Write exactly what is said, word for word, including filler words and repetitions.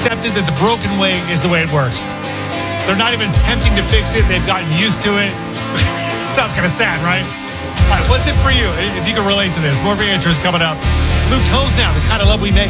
accepted that the broken way is the way it works. They're not even attempting to fix it. They've gotten used to it. Sounds kind of sad, right? All right, what's it for you? If you can relate to this. More of your interest coming up. Luke Combs now, The Kind of Love We Make.